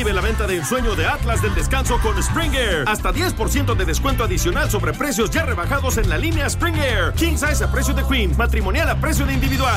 Vive la venta de ensueño de Atlas del Descanso con Spring Air. Hasta 10% de descuento adicional sobre precios ya rebajados en la línea Spring Air. King size a precio de queen, matrimonial a precio de individual.